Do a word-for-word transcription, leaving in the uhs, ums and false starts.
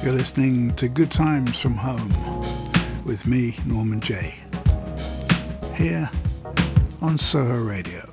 You're listening to Good Times from Home with me, Norman Jay, here on Soho Radio.